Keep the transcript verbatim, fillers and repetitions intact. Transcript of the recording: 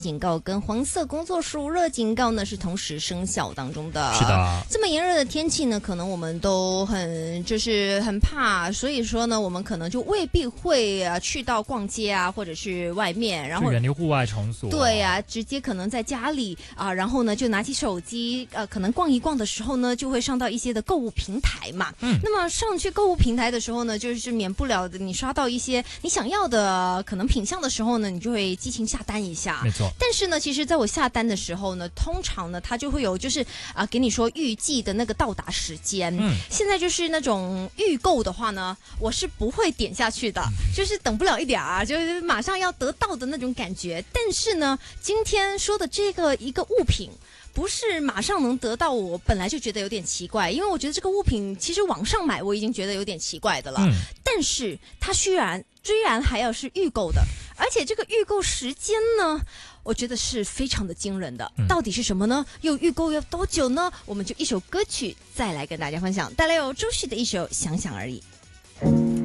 警告跟黄色工作暑热警告呢是同时生效当中的。 是的， 这么炎热的天气呢，可能我们都很就是很怕，所以说呢，我们可能就未必会啊去到逛街啊，或者是外面，然后远离户外场所。 对呀、啊，直接可能在家里啊，然后呢就拿起手机，呃，可能逛一逛的时候呢，就会上到一些的购物平台嘛。嗯，那么上去购物平台的时候呢，就是免不了的，你刷到一些你想要的可能品项的时候呢，你就会激情下单一下。 没错。 但是呢，其实在我下单的时候呢，通常呢，它就会有就是啊、呃，给你说预计的那个到达时间。嗯，现在就是那种预购的话呢，我是不会点下去的，嗯、就是等不了一点儿，就是马上要得到的那种感觉。但是呢，今天说的这个一个物品。不是马上能得到，我本来就觉得有点奇怪，因为我觉得这个物品其实网上买我已经觉得有点奇怪的了。嗯、但是它居然居然还要是预购的，而且这个预购时间呢，我觉得是非常的惊人的。嗯、到底是什么呢？又预购要多久呢？我们就一首歌曲再来跟大家分享，带来有周旭的一首《想想而已》。